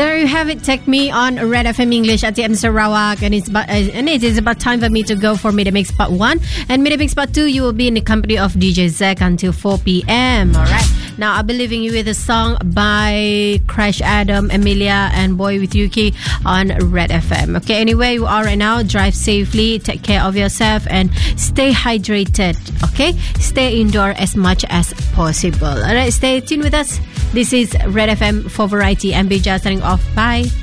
There you have it. Take me on Red FM English at the M Sarawak, and it is about time for me to go for Media Mix Part 1. And Media Mix Part 2, you will be in the company of DJ Zack until 4 p.m. Alright. Now I'll be leaving you with a song by Crash Adam, Emilia, and Boy with Yuki on Red FM. Okay, anyway you are right now, drive safely, take care of yourself, and stay hydrated. Okay, stay indoor as much as possible. Alright, stay tuned with us. This is Red FM for Variety. I'm Bija signing off. Bye.